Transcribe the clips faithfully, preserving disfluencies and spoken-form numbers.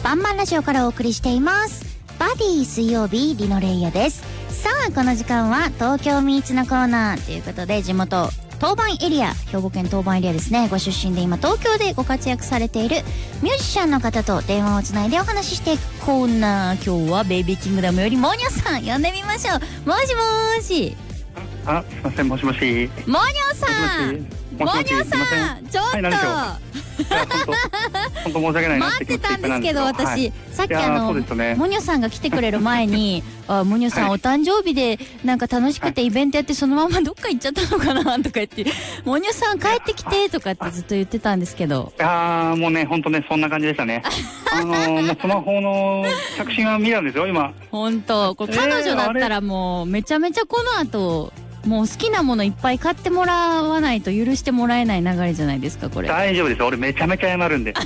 バンバンラジオからお送りしています。バディ水曜日リノレイヤです。さあこの時間は東京ミーツのコーナーということで、地元当番エリア、兵庫県当番エリアですね、ご出身で今東京でご活躍されているミュージシャンの方と電話をつないでお話ししていくコーナー。今日はベイビーキングダムよりモニョさん呼んでみましょう。もしもーし。 あ、すいません、もしもし。 モニョさん、モニョさん、ちょっと、 はい本当申し訳ないなって待ってたんですけど、私、 はい、 さっきあの、ね、モニョさんが来てくれる前にあ、モニョさん、はい、お誕生日でなんか楽しくてイベントやってそのままどっか行っちゃったのかなとか言って、モニョさん帰ってきてとかってずっと言ってたんですけど、 いやーもうね、本当ね、そんな感じでしたね。あのー、もうスマホの着信は見たんですよ今。 本当これ彼女だったらもうめちゃめちゃこの後もう好きなものいっぱい買ってもらわないと許してもらえない流れじゃないですかこれ。 大丈夫です、俺めちゃめちゃ謝るんで。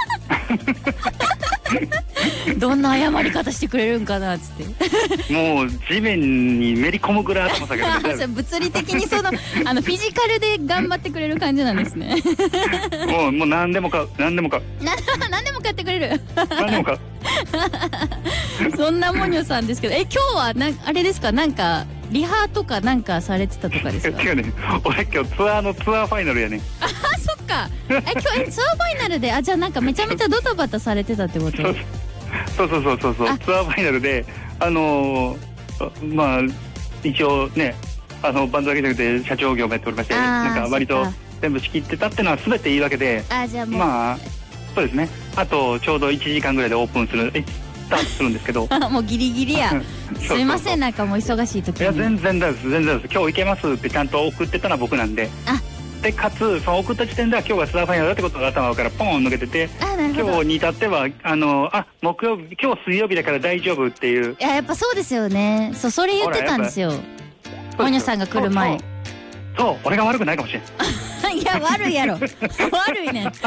どんな謝り方してくれるんかなっつってもう地面にめり込むぐらい頭下げるんで物理的にそのあのフィジカルで頑張ってくれる感じなんですね。 もうもう何でも買う、何でも買う、 な何でも買ってくれる。 何でも買う。 そんなモニョさんですけど、え今日はなあれですか、なんかリハとかなんかされてたとかですか。 違うね、俺今日ツアーのツアーファイナルやねん。 あそっか。え今日ツアーファイナルで、あじゃあなんかめちゃめちゃドタバタされてたってこと。 そうそうそうそうそう、ツアーファイナルであのー、まあ一応ね、あのバンドだけじゃなくて社長業もやっておりまして、なんか割と全部仕切ってたってのは全ていいわけで、 あじゃあもうまあそうですね、あとちょうどいちじかんぐらいでオープンするスタートするんですけどもうギリギリや。すいません、なんかもう忙しい時に。 いや全然です、全然です。今日行けますってちゃんと送ってたのは僕なんで、 あでかつその送った時点では今日がツアーファイナルだってことが頭からポン抜けてて、今日に至ってはあのあ木曜日、今日水曜日だから大丈夫っていう。 いややっぱそうですよね。そうそれ言ってたんですよ、モニョさんが来る前。 そうそうそう、俺が悪くないかもしれん。 いや悪いやろ悪いねん。 あ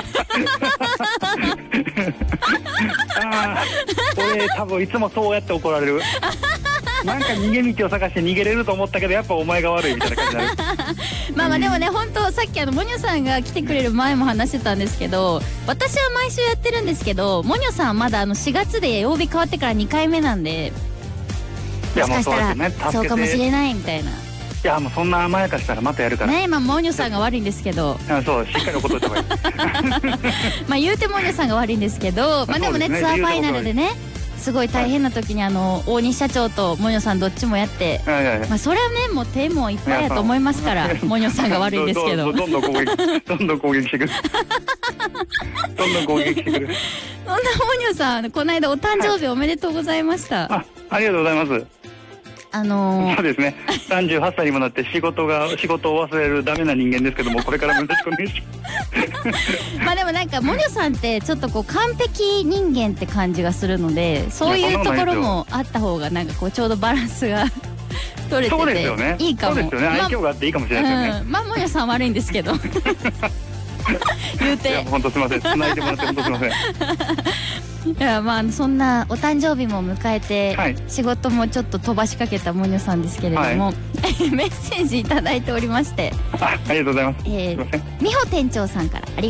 あ俺多分いつもそうやって怒られる。なんか逃げ道を探して逃げれると思ったけどやっぱお前が悪いみたいな感じになる。 まあまあでもね、本当さっきあのモニョさんが来てくれる前も話してたんですけど、私は毎週やってるんですけど、モニョさんはまだあのしがつで曜日変わってからにかいめなんで、もしかしたらそうかもしれないみたいな。 いやもうそんな甘やかしたらまたやるからね。まあモニョさんが悪いんですけど、 あそうしっかり怒っといた方がいい。 まあ言うてモニョさんが悪いんですけど、まあでもねツアーファイナルでねすごい大変な時にあの大西社長とモニョさんどっちもやって、まあそれはねもう手もいっぱいやと思いますから、モニョさんが悪いんですけど、 どんどん攻撃どんどん攻撃してくる。どんどん攻撃してくる。 そんなモニョさん、この間お誕生日おめでとうございました。 あ、ありがとうございます。 あのー、 そうですね、さんじゅうはっさいにもなって仕事が仕事を忘れるダメな人間ですけども、これからもよろしくお願いします。まあでもなんかモニョさんってちょっとこう完璧人間って感じがするので、そういうところもあった方がなんかこうちょうどバランスが取れてて、そうですよね、いいかも。 そうですよね、愛嬌があっていいかもしれないですよね。 うん、まあモニョさん悪いんですけど言うて、いや本当すみません、繋いでもらって本当すみません。 いやまあそんなお誕生日も迎えて、はい、仕事もちょっと飛ばしかけたモニョさんですけれども、はい、メッセージいただいておりまして、 あ、ありがとうございます。 えー、美穂店長さんからありがとうございます。